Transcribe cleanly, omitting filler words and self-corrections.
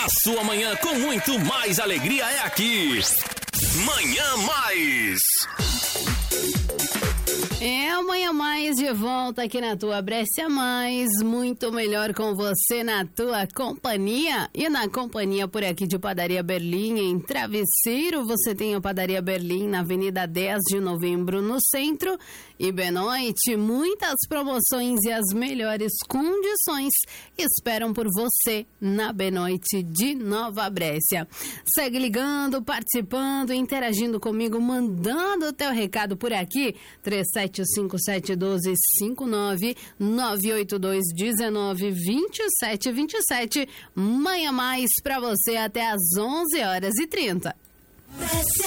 sua manhã com muito mais alegria é aqui. Manhã Mais. É amanhã mais de volta aqui na tua Brescia Mais, muito melhor com você na tua companhia e na companhia por aqui de Padaria Berlim em Travesseiro. Você tem a Padaria Berlim na Avenida 10 de Novembro no centro e Benoite, muitas promoções e as melhores condições esperam por você na Benoite de Nova Brescia. Segue ligando, participando, interagindo comigo, mandando o teu recado por aqui, 37571259 982192727. Manhã Mais pra você até às 11h30.